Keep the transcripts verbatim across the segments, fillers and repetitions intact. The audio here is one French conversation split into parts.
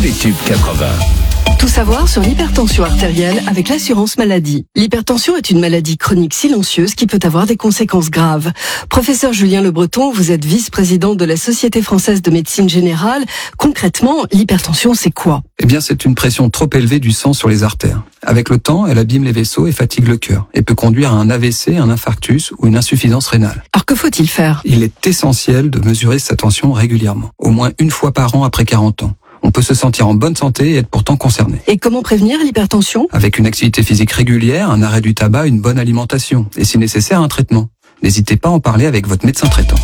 les tubes quatre-vingts. Tout savoir sur l'hypertension artérielle avec l'assurance maladie. L'hypertension est une maladie chronique silencieuse qui peut avoir des conséquences graves. Professeur Julien Le Breton, vous êtes vice-président de la Société française de médecine générale. Concrètement, l'hypertension, c'est quoi? Eh bien, c'est une pression trop élevée du sang sur les artères. Avec le temps, elle abîme les vaisseaux et fatigue le cœur et peut conduire à un A V C, un infarctus ou une insuffisance rénale. Alors que faut-il faire? Il est essentiel de mesurer sa tension régulièrement, au moins une fois par an après quarante ans. On peut se sentir en bonne santé et être pourtant concerné. Et comment prévenir l'hypertension? Avec une activité physique régulière, un arrêt du tabac, une bonne alimentation et si nécessaire un traitement. N'hésitez pas à en parler avec votre médecin traitant.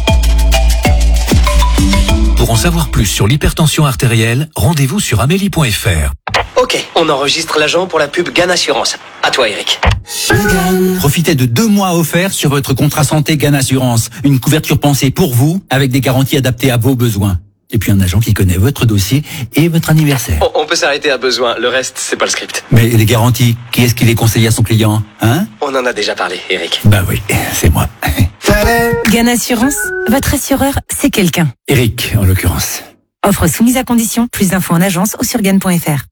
Pour en savoir plus sur l'hypertension artérielle, rendez-vous sur amélie point f r. Ok, on enregistre l'agent pour la pub Gan Assurance. À toi, Eric. Profitez de deux mois offerts sur votre contrat santé Gan Assurance. Une couverture pensée pour vous, avec des garanties adaptées à vos besoins. Et puis un agent qui connaît votre dossier et votre anniversaire. On, on peut s'arrêter à besoin, le reste, c'est pas le script. Mais les garanties, qui est-ce qui les conseille à son client, hein? On en a déjà parlé, Eric. Bah oui, c'est moi. Gan Assurance, votre assureur, c'est quelqu'un. Eric, en l'occurrence. Offre soumise à condition, plus d'infos en agence ou sur gan point f r.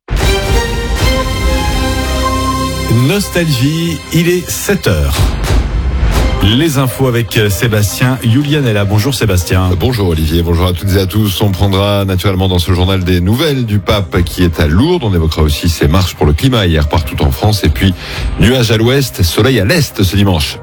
Nostalgie, il est sept heures. Les infos avec Sébastien Julianella. Bonjour Sébastien. Bonjour Olivier, bonjour à toutes et à tous. On prendra naturellement dans ce journal des nouvelles du pape qui est à Lourdes. On évoquera aussi ses marches pour le climat hier partout en France. Et puis nuages à l'ouest, soleil à l'est ce dimanche.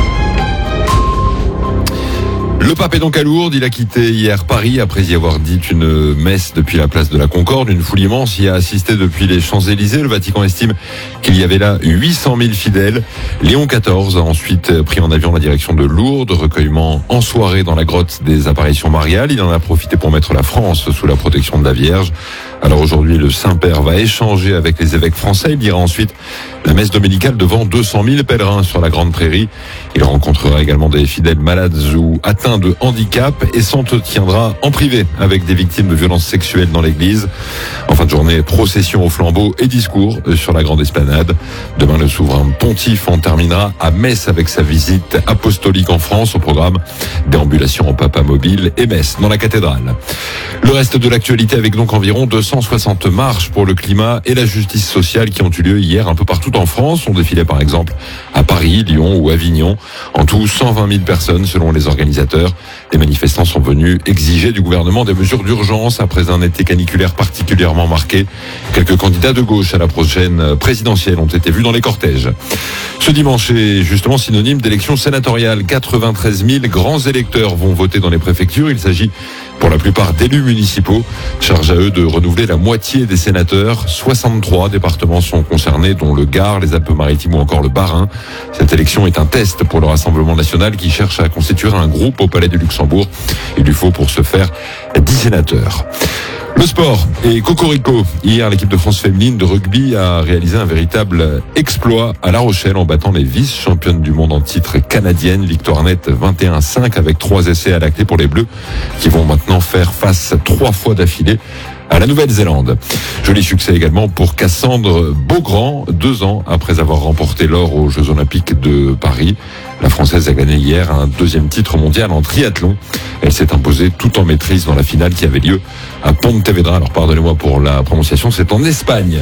Le pape est donc à Lourdes, il a quitté hier Paris après y avoir dit une messe depuis la place de la Concorde. Une foule immense y a assisté depuis les Champs-Élysées. Le Vatican estime qu'il y avait là huit cent mille fidèles. Léon quatorze a ensuite pris en avion la direction de Lourdes, recueillement en soirée dans la grotte des apparitions mariales. Il en a profité pour mettre la France sous la protection de la Vierge. Alors aujourd'hui, le Saint-Père va échanger avec les évêques français. Il dira ensuite la messe dominicale devant deux cent mille pèlerins sur la Grande Prairie. Il rencontrera également des fidèles malades ou atteints de handicap et s'entretiendra en privé avec des victimes de violences sexuelles dans l'église. En fin de journée, procession au flambeau et discours sur la Grande Esplanade. Demain, le souverain pontife en terminera à Metz avec sa visite apostolique en France. Au programme, déambulation en papa mobile et messe dans la cathédrale. Le reste de l'actualité avec donc environ deux cent soixante marches pour le climat et la justice sociale qui ont eu lieu hier un peu partout en France. On défilait par exemple à Paris, Lyon ou Avignon. En tout, cent vingt mille personnes selon les organisateurs. Les manifestants sont venus exiger du gouvernement des mesures d'urgence après un été caniculaire particulièrement marqué. Quelques candidats de gauche à la prochaine présidentielle ont été vus dans les cortèges. Ce dimanche est justement synonyme d'élection sénatoriale. quatre-vingt-treize mille grands électeurs vont voter dans les préfectures. Il s'agit pour la plupart d'élus municipaux. Charge à eux de renouveler la moitié des sénateurs. soixante-trois départements sont concernés, dont le Gard, les Alpes-Maritimes ou encore le Bas-Rhin. Cette élection est un test pour le Rassemblement national qui cherche à constituer un groupe au Palais du Luxembourg. Il lui faut pour ce faire dix sénateurs. Le sport et Cocorico. Hier, l'équipe de France féminine de rugby a réalisé un véritable exploit à La Rochelle en battant les vice-championnes du monde en titre canadiennes. Victoire nette vingt et un à cinq avec trois essais à la clé pour les Bleus qui vont maintenant faire face trois fois d'affilée à la Nouvelle-Zélande. Joli succès également pour Cassandre Beaugrand, deux ans après avoir remporté l'or aux Jeux Olympiques de Paris. La Française a gagné hier un deuxième titre mondial en triathlon. Elle s'est imposée tout en maîtrise dans la finale qui avait lieu à Pontevedra. Alors pardonnez-moi pour la prononciation, c'est en Espagne.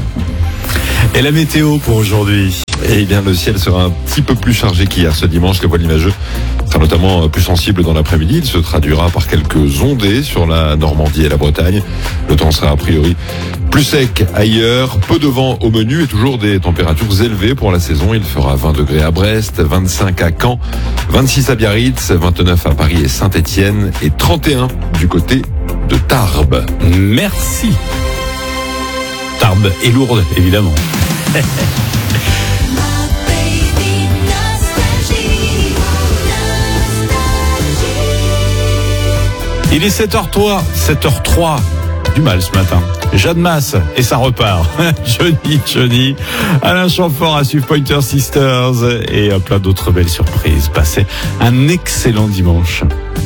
Et la météo pour aujourd'hui? Eh bien, le ciel sera un petit peu plus chargé qu'hier ce dimanche. Le voile imageux sera notamment plus sensible dans l'après-midi. Il se traduira par quelques ondées sur la Normandie et la Bretagne. Le temps sera a priori plus sec ailleurs. Peu de vent au menu et toujours des températures élevées pour la saison. Il fera vingt degrés à Brest, vingt-cinq à Caen, vingt-six à Biarritz, vingt-neuf à Paris et Saint-Étienne et trente et un du côté de Tarbes. Merci. Tarbes et Lourdes, évidemment. Il est sept heures trois, sept heures trois, du mal ce matin. Jeanne Masse et ça repart. Johnny, Johnny, Alain Chamfort à suivre Pointer Sisters et plein d'autres belles surprises. Passez un excellent dimanche.